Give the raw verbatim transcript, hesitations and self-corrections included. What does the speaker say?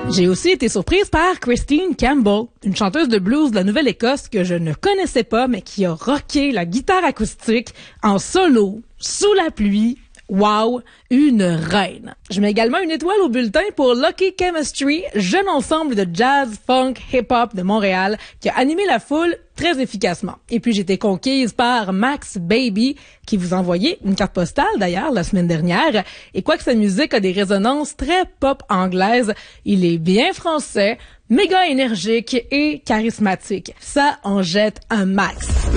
J'ai aussi été surprise par Christine Campbell, une chanteuse de blues de la Nouvelle-Écosse que je ne connaissais pas, mais qui a rocké la guitare acoustique en solo, sous la pluie. Wow, une reine. Je mets également une étoile au bulletin pour Lucky Chemistry, jeune ensemble de jazz, funk, hip-hop de Montréal qui a animé la foule très efficacement. Et puis j'ai été conquise par Max Baby qui vous envoyait une carte postale d'ailleurs la semaine dernière. Et quoique sa musique a des résonances très pop anglaises, il est bien français, méga énergique et charismatique. Ça en jette un max.